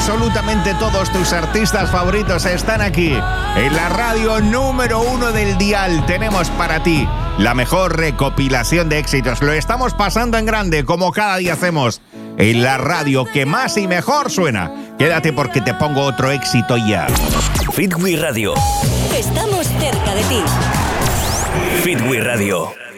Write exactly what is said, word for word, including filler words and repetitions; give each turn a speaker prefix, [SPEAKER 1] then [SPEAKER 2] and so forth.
[SPEAKER 1] Absolutamente todos tus artistas favoritos están aquí. En la radio número uno del dial tenemos para ti la mejor recopilación de éxitos. Lo estamos pasando en grande, como cada día hacemos. En la radio que más y mejor suena. Quédate porque te pongo otro éxito ya.
[SPEAKER 2] Fitwi Radio.
[SPEAKER 3] Estamos cerca de ti.
[SPEAKER 2] Fitwi Radio.